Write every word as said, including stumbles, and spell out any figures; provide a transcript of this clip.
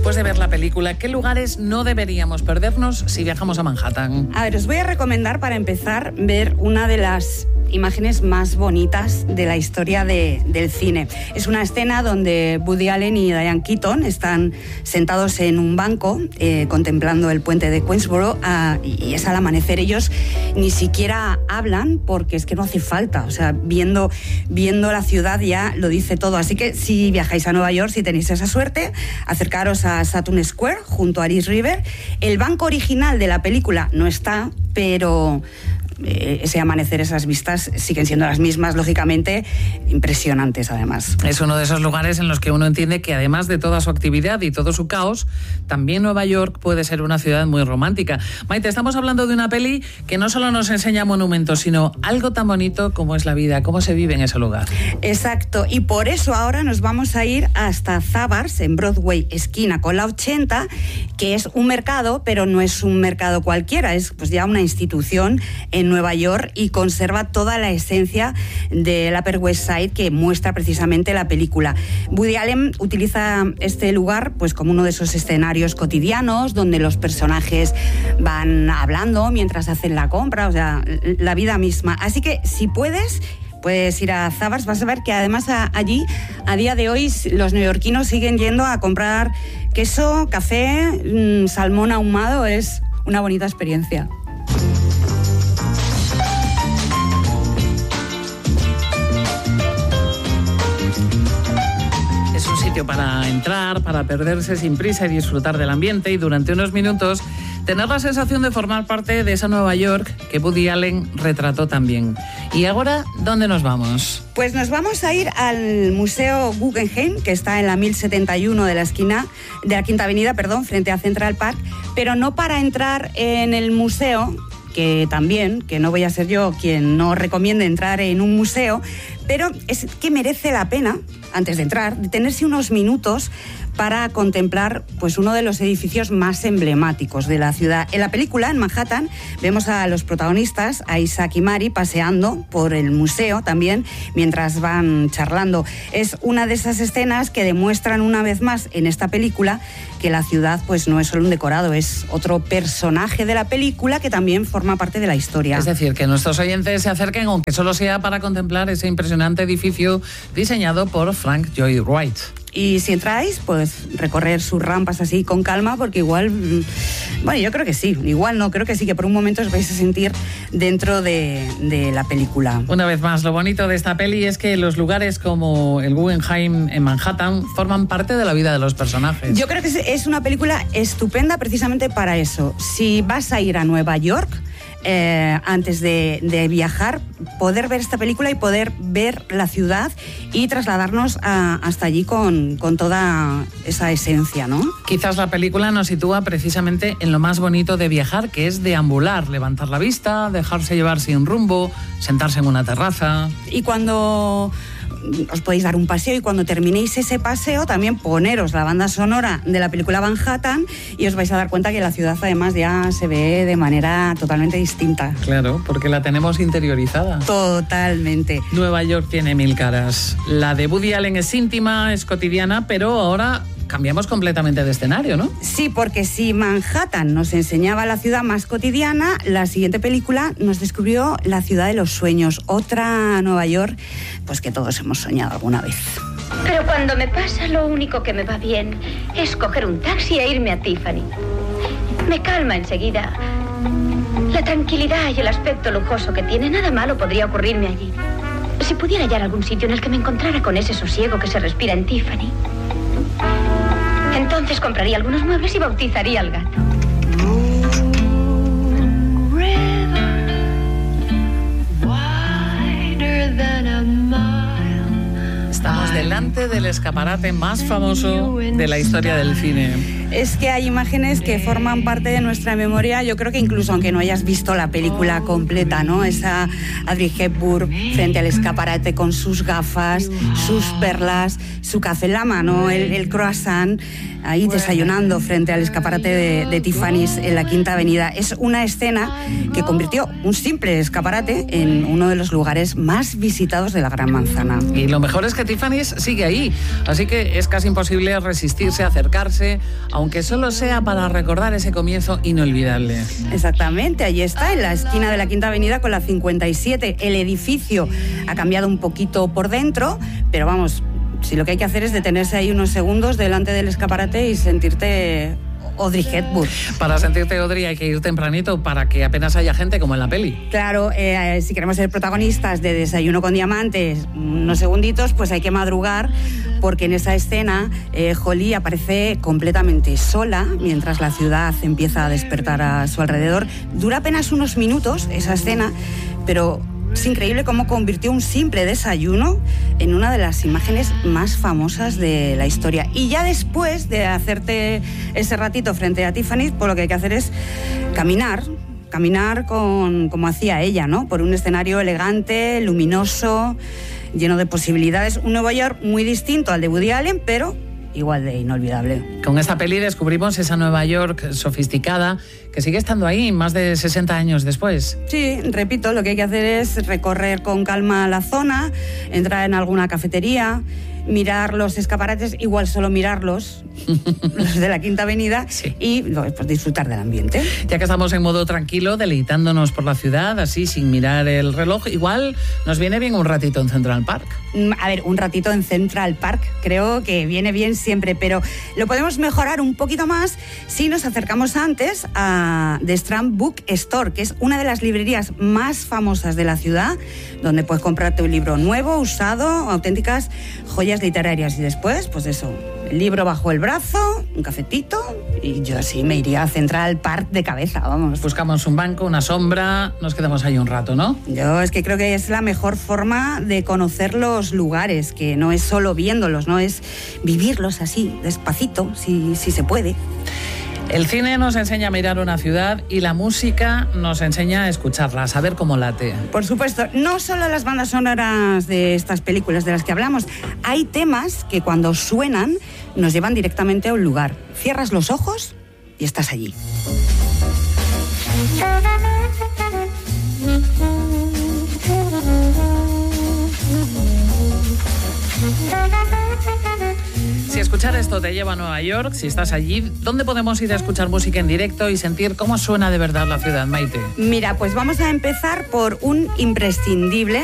después de ver la película, ¿qué lugares no deberíamos perdernos si viajamos a Manhattan? A ver, os voy a recomendar para empezar ver una de las imágenes más bonitas de la historia de, del cine. Es una escena donde Woody Allen y Diane Keaton están sentados en un banco eh, contemplando el puente de Queensboro ah, y es al amanecer. Ellos ni siquiera hablan porque es que no hace falta. O sea, viendo, viendo la ciudad ya lo dice todo. Así que si viajáis a Nueva York, si tenéis esa suerte, acercaros a Sutton Square junto a East River. El banco original de la película no está, pero ese amanecer, esas vistas siguen siendo las mismas, lógicamente, impresionantes además. Es uno de esos lugares en los que uno entiende que además de toda su actividad y todo su caos, también Nueva York puede ser una ciudad muy romántica. Maite, estamos hablando de una peli que no solo nos enseña monumentos, sino algo tan bonito como es la vida, cómo se vive en ese lugar. Exacto, y por eso ahora nos vamos a ir hasta Zabars, en Broadway, esquina con la ochenta, que es un mercado, pero no es un mercado cualquiera, es pues ya una institución en Nueva York y conserva toda la esencia del Upper West Side que muestra precisamente la película. Woody Allen utiliza este lugar pues como uno de esos escenarios cotidianos donde los personajes van hablando mientras hacen la compra, o sea, la vida misma. Así que si puedes, puedes ir a Zabars, vas a ver que además a, allí, a día de hoy, los neoyorquinos siguen yendo a comprar queso, café, mmm, salmón ahumado. Es una bonita experiencia. Para entrar, para perderse sin prisa y disfrutar del ambiente y durante unos minutos tener la sensación de formar parte de esa Nueva York que Woody Allen retrató también. ¿Y ahora dónde nos vamos? Pues nos vamos a ir al Museo Guggenheim, que está en la mil setenta y uno de la esquina de la Quinta Avenida, perdón, frente a Central Park, pero no para entrar en el museo, que también, que no voy a ser yo quien no recomiende entrar en un museo, pero es que merece la pena, antes de entrar, detenerse unos minutos para contemplar pues uno de los edificios más emblemáticos de la ciudad. En la película, en Manhattan, vemos a los protagonistas, a Isaac y Mary, paseando por el museo también, mientras van charlando. Es una de esas escenas que demuestran una vez más en esta película que la ciudad pues no es solo un decorado, es otro personaje de la película que también forma parte de la historia. Es decir, que nuestros oyentes se acerquen, aunque solo sea para contemplar ese impresionante edificio diseñado por Frank Lloyd Wright. Y si entráis, pues recorrer sus rampas así con calma, porque igual, bueno, yo creo que sí, igual no, creo que sí, que por un momento os vais a sentir dentro de, de la película. Una vez más, lo bonito de esta peli es que los lugares como el Guggenheim en Manhattan forman parte de la vida de los personajes. Yo creo que es una película estupenda precisamente para eso. Si vas a ir a Nueva York, Eh, antes de, de viajar, poder ver esta película y poder ver la ciudad y trasladarnos a, hasta allí con, con toda esa esencia, ¿no? Quizás la película nos sitúa precisamente en lo más bonito de viajar, que es deambular, levantar la vista, dejarse llevar sin rumbo, sentarse en una terraza. Y cuando os podéis dar un paseo y cuando terminéis ese paseo también poneros la banda sonora de la película Manhattan y os vais a dar cuenta que la ciudad además ya se ve de manera totalmente distinta. Claro, porque la tenemos interiorizada. Totalmente. Nueva York tiene mil caras. La de Woody Allen es íntima, es cotidiana, pero ahora cambiamos completamente de escenario, ¿no? Sí, porque si Manhattan nos enseñaba la ciudad más cotidiana, la siguiente película nos descubrió la ciudad de los sueños, otra Nueva York, pues que todos hemos soñado alguna vez. Pero cuando me pasa, lo único que me va bien es coger un taxi e irme a Tiffany. Me calma enseguida. La tranquilidad y el aspecto lujoso que tiene, nada malo podría ocurrirme allí. Si pudiera hallar algún sitio en el que me encontrara con ese sosiego que se respira en Tiffany, entonces compraría algunos muebles y bautizaría al gato. Estamos delante del escaparate más famoso de la historia del cine. Es que hay imágenes que forman parte de nuestra memoria, yo creo que incluso aunque no hayas visto la película completa, ¿no? Esa Audrey Hepburn frente al escaparate con sus gafas, sus perlas, su café en la mano, el, el croissant, ahí desayunando frente al escaparate de, de Tiffany's en la Quinta Avenida. Es una escena que convirtió un simple escaparate en uno de los lugares más visitados de la Gran Manzana. Y lo mejor es que Tiffany's sigue ahí, así que es casi imposible resistirse a acercarse aunque solo sea para recordar ese comienzo inolvidable. Exactamente, allí está, en la esquina de la Quinta Avenida con la cincuenta y siete. El edificio ha cambiado un poquito por dentro, pero vamos, si lo que hay que hacer es detenerse ahí unos segundos delante del escaparate y sentirte Audrey Hepburn. Para sentirte Audrey hay que ir tempranito para que apenas haya gente como en la peli. Claro, eh, si queremos ser protagonistas de Desayuno con Diamantes unos segunditos, pues hay que madrugar, porque en esa escena eh, Holly aparece completamente sola mientras la ciudad empieza a despertar a su alrededor. Dura apenas unos minutos esa escena, pero es increíble cómo convirtió un simple desayuno en una de las imágenes más famosas de la historia. Y ya después de hacerte ese ratito frente a Tiffany, pues lo que hay que hacer es caminar, caminar con, como hacía ella, ¿no? Por un escenario elegante, luminoso, lleno de posibilidades. Un Nueva York muy distinto al de Woody Allen, pero igual de inolvidable. Con esta peli descubrimos esa Nueva York sofisticada que sigue estando ahí más de sesenta años después. Sí, repito, lo que hay que hacer es recorrer con calma la zona, entrar en alguna cafetería, mirar los escaparates, igual solo mirarlos, los de la Quinta Avenida, sí. Y pues, disfrutar del ambiente. Ya que estamos en modo tranquilo, deleitándonos por la ciudad, así sin mirar el reloj, igual nos viene bien un ratito en Central Park. A ver, un ratito en Central Park creo que viene bien siempre, pero lo podemos mejorar un poquito más si nos acercamos antes a The Strand Book Store, que es una de las librerías más famosas de la ciudad, donde puedes comprarte un libro nuevo, usado, auténticas joyas literarias. Y después, pues eso, el libro bajo el brazo, un cafetito, y yo así me iría a Central Park de cabeza, vamos. Buscamos un banco, una sombra, nos quedamos ahí un rato, ¿no? Yo es que creo que es la mejor forma de conocer los lugares, que no es solo viéndolos, no es vivirlos así, despacito, si, si se puede. El cine nos enseña a mirar una ciudad y la música nos enseña a escucharla, a saber cómo late. Por supuesto, no solo las bandas sonoras de estas películas de las que hablamos, hay temas que cuando suenan nos llevan directamente a un lugar. Cierras los ojos y estás allí. Si escuchar esto te lleva a Nueva York, si estás allí, ¿dónde podemos ir a escuchar música en directo y sentir cómo suena de verdad la ciudad, Maite? Mira, pues vamos a empezar por un imprescindible